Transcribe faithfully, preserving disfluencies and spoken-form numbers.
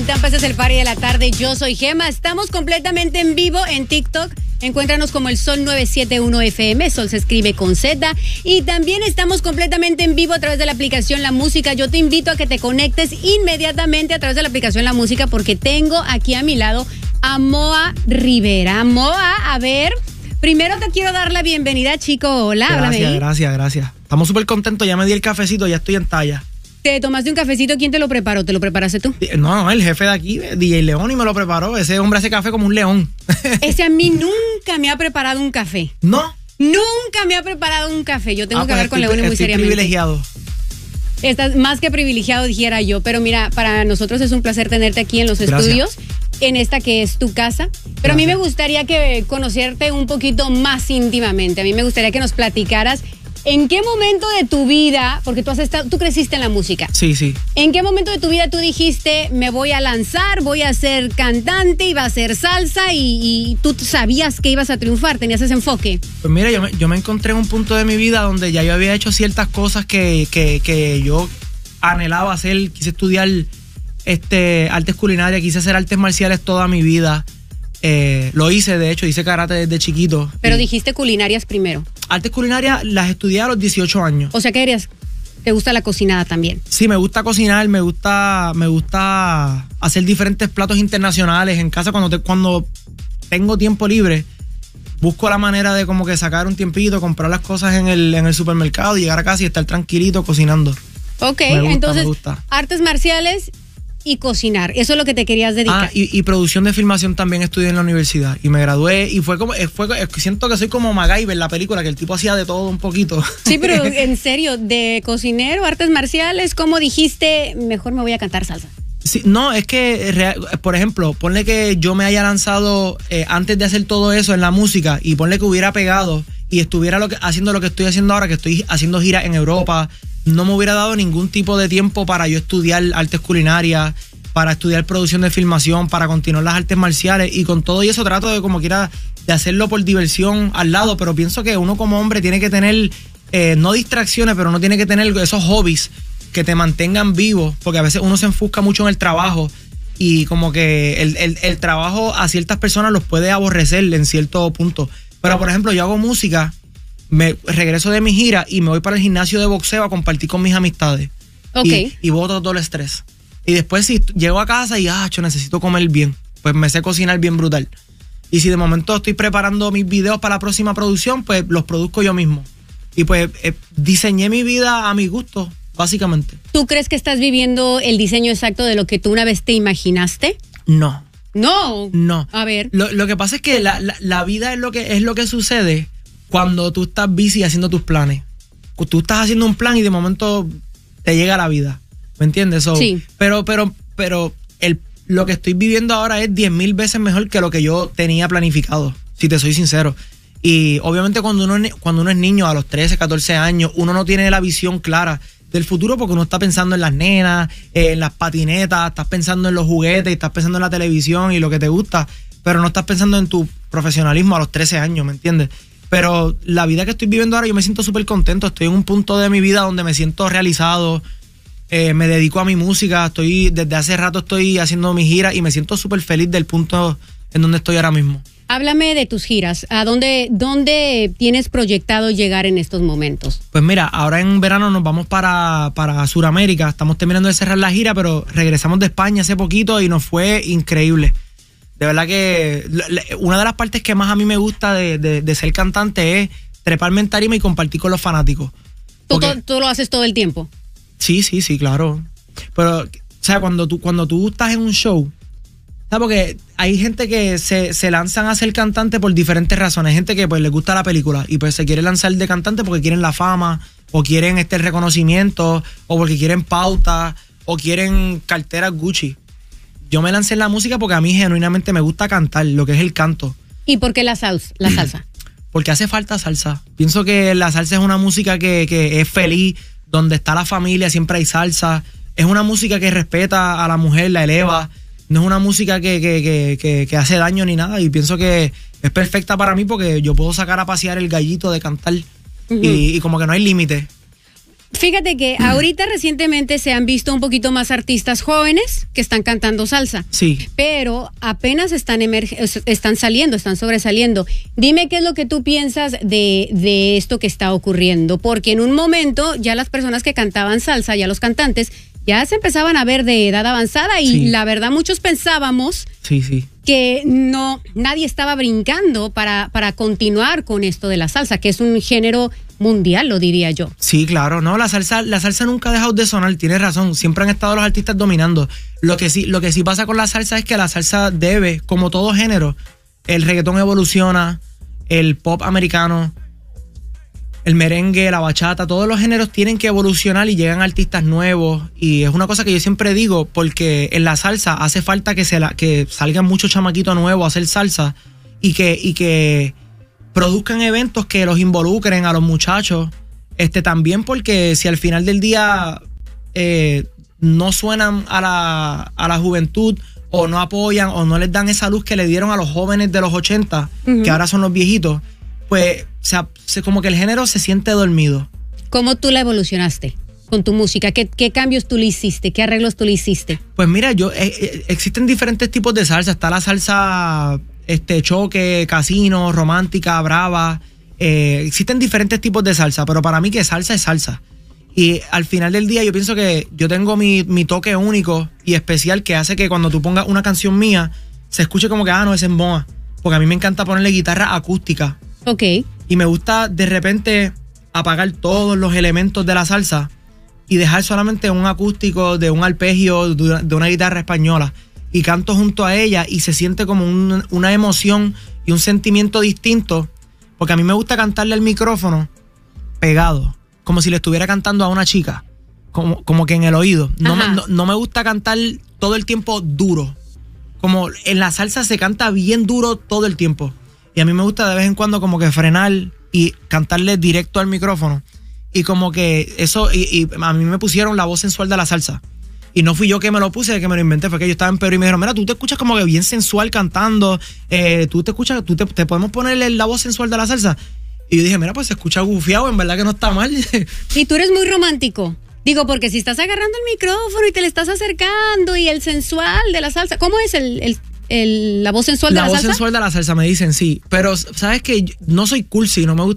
Tampa, este es el party de la tarde. Yo soy Gema. Estamos completamente en vivo en TikTok. Encuéntranos como el Sol nueve siete uno F M. Sol se escribe con Z. Y también estamos completamente en vivo a través de la aplicación La Música. Yo te invito a que te conectes inmediatamente a través de la aplicación La Música porque tengo aquí a mi lado a Moa Rivera. Moa, a ver, primero te quiero dar la bienvenida, chico. Hola, gracias, háblame ahí. Gracias, gracias. Estamos súper contentos. Ya me di el cafecito, ya estoy en talla. ¿Te tomaste un cafecito? ¿Quién te lo preparó? ¿Te lo preparaste tú? No, no, el jefe de aquí, D J León, y me lo preparó. Ese hombre hace café como un león. Ese a mí nunca me ha preparado un café. ¿No? Nunca me ha preparado un café. Yo tengo ah, que hablar con estoy, León muy estoy seriamente. privilegiado. Estás más que privilegiado, dijera yo. Pero mira, para nosotros es un placer tenerte aquí en los Gracias. estudios, en esta que es tu casa. Pero Gracias. a mí me gustaría que conocerte un poquito más íntimamente. A mí me gustaría que nos platicaras en qué momento de tu vida, porque tú has estado, tú creciste en la música. Sí, sí. ¿En qué momento de tu vida tú dijiste, me voy a lanzar, voy a ser cantante, iba a hacer salsa y, y tú sabías que ibas a triunfar, tenías ese enfoque? Pues mira, yo me, yo me encontré en un punto de mi vida donde ya yo había hecho ciertas cosas que, que, que yo anhelaba hacer. Quise estudiar este, artes culinarias, quise hacer artes marciales toda mi vida. Eh, lo hice, de hecho, hice karate desde chiquito. Pero y dijiste culinarias primero. Artes culinarias las estudié a los dieciocho años. O sea que eres, te gusta la cocinada también. Sí, me gusta cocinar, me gusta, me gusta hacer diferentes platos internacionales en casa. Cuando, te, cuando tengo tiempo libre, busco la manera de como que sacar un tiempito, comprar las cosas en el, en el supermercado, llegar a casa y estar tranquilito cocinando. Ok, me gusta, entonces, me gusta. artes marciales y cocinar, eso es lo que te querías dedicar. Ah, y, y producción de filmación también estudié en la universidad y me gradué y fue como, fue, siento que soy como MacGyver en la película, que el tipo hacía de todo un poquito. Sí, pero en serio, de cocinero, artes marciales, ¿cómo dijiste, mejor me voy a cantar salsa? Sí, no, es que, por ejemplo, ponle que yo me haya lanzado eh, antes de hacer todo eso en la música y ponle que hubiera pegado y estuviera lo que, haciendo lo que estoy haciendo ahora, que estoy haciendo giras en Europa, no me hubiera dado ningún tipo de tiempo para yo estudiar artes culinarias, para estudiar producción de filmación, para continuar las artes marciales, y con todo y eso trato de como quiera de hacerlo por diversión al lado, pero pienso que uno como hombre tiene que tener, eh, no distracciones, pero uno tiene que tener esos hobbies que te mantengan vivo, porque a veces uno se enfusca mucho en el trabajo y como que el, el, el trabajo a ciertas personas los puede aborrecer en cierto punto. Pero por ejemplo, yo hago música, me regreso de mi gira y me voy para el gimnasio de boxeo a compartir con mis amistades. Okay. Y, y boto todo el estrés. Y después si llego a casa y, ah, yo necesito comer bien, pues me sé cocinar bien brutal. Y si de momento estoy preparando mis videos para la próxima producción, pues los produzco yo mismo. Y pues eh, diseñé mi vida a mi gusto, básicamente. ¿Tú crees que estás viviendo el diseño exacto de lo que tú una vez te imaginaste? No. No. No. A ver. Lo, lo que pasa es que la, la, la vida es lo que, es lo que sucede cuando tú estás busy haciendo tus planes. Tú estás haciendo un plan y de momento te llega la vida. ¿Me entiendes? So, sí. Pero, pero, pero el, lo que estoy viviendo ahora es diez mil veces mejor que lo que yo tenía planificado, si te soy sincero. Y obviamente cuando uno, cuando uno es niño a los trece, catorce años, uno no tiene la visión clara del futuro porque uno está pensando en las nenas, eh, en las patinetas, estás pensando en los juguetes, estás pensando en la televisión y lo que te gusta, pero no estás pensando en tu profesionalismo a los trece años, ¿me entiendes? Pero la vida que estoy viviendo ahora yo me siento súper contento, estoy en un punto de mi vida donde me siento realizado. Eh, me dedico a mi música, estoy desde hace rato estoy haciendo mi gira y me siento súper feliz del punto en donde estoy ahora mismo. Háblame de tus giras. ¿A dónde, dónde tienes proyectado llegar en estos momentos? Pues mira, ahora en verano nos vamos para, para Sudamérica. Estamos terminando de cerrar la gira, pero regresamos de España hace poquito y nos fue increíble. De verdad que una de las partes que más a mí me gusta de, de, de ser cantante es treparme en tarima y compartir con los fanáticos. ¿Tú, tú, ¿Tú lo haces todo el tiempo? Sí, sí, sí, claro. Pero, o sea, cuando tú, cuando tú estás en un show, ¿sabes? Porque hay gente que se, se lanzan a ser cantante por diferentes razones. Hay gente que pues les gusta la película y pues se quiere lanzar de cantante porque quieren la fama, o quieren este reconocimiento, o porque quieren pauta, o quieren carteras Gucci. Yo me lancé en la música porque a mí genuinamente me gusta cantar, lo que es el canto. ¿Y por qué la salsa? La salsa? Porque hace falta salsa. Pienso que la salsa es una música que, que es feliz, donde está la familia, siempre hay salsa. Es una música que respeta a la mujer, la eleva. No es una música que, que, que, que, que hace daño ni nada. Y pienso que es perfecta para mí porque yo puedo sacar a pasear el gallito de cantar. Uh-huh. y, y como que no hay límite. Fíjate que ahorita recientemente se han visto un poquito más artistas jóvenes que están cantando salsa. Sí. Pero apenas están emerg- están saliendo, están sobresaliendo. Dime qué es lo que tú piensas de, de esto que está ocurriendo. Porque en un momento ya las personas que cantaban salsa, ya los cantantes, ya se empezaban a ver de edad avanzada y Sí. la verdad muchos pensábamos Sí, sí. que no, nadie estaba brincando para, para continuar con esto de la salsa, que es un género mundial, lo diría yo. Sí, claro, no, la salsa, la salsa nunca ha dejado de sonar, tienes razón, siempre han estado los artistas dominando. Lo que sí, lo que sí pasa con la salsa es que la salsa debe, como todo género, el reggaetón evoluciona, el pop americano, el merengue, la bachata, todos los géneros tienen que evolucionar y llegan artistas nuevos. Y es una cosa que yo siempre digo, porque en la salsa hace falta que se la, que salgan muchos chamaquitos nuevos a hacer salsa y que, y que produzcan eventos que los involucren a los muchachos. Este también porque si al final del día eh, no suenan a la, a la juventud o no apoyan o no les dan esa luz que le dieron a los jóvenes de los ochenta, uh-huh. que ahora son los viejitos, pues o sea, se, como que el género se siente dormido. ¿Cómo tú la evolucionaste con tu música? ¿Qué, qué cambios tú le hiciste? ¿Qué arreglos tú le hiciste? Pues mira, yo eh, eh, existen diferentes tipos de salsa. Está la salsa este choque, casino, romántica, brava. Eh, existen diferentes tipos de salsa, pero para mí que salsa es salsa. Y al final del día yo pienso que yo tengo mi, mi toque único y especial que hace que cuando tú pongas una canción mía se escuche como que, ah, no, es en boa. Porque a mí me encanta ponerle guitarra acústica. Ok. Y me gusta de repente apagar todos los elementos de la salsa y dejar solamente un acústico de un arpegio de una guitarra española. Y canto junto a ella y se siente como un, una emoción y un sentimiento distinto. Porque a mí me gusta cantarle al micrófono pegado, como si le estuviera cantando a una chica, como, como que en el oído. No me, no, no me gusta cantar todo el tiempo duro. Como en la salsa se canta bien duro todo el tiempo. Y a mí me gusta de vez en cuando como que frenar y cantarle directo al micrófono. Y como que eso, y, y a mí me pusieron la voz sensual de la salsa. Y no fui yo que me lo puse, que me lo inventé, fue que yo estaba en Perú y me dijeron, mira, tú te escuchas como que bien sensual cantando, eh, tú te escuchas, tú te, te podemos ponerle la voz sensual de la salsa. Y yo dije, mira, pues se escucha gufiado, en verdad que no está mal. Y tú eres muy romántico. Digo, porque si estás agarrando el micrófono y te le estás acercando y el sensual de la salsa, ¿cómo es el, el, el la voz sensual la de la salsa? La voz sensual de la salsa me dicen, sí. Pero, ¿sabes qué? No soy cursi, no me gusta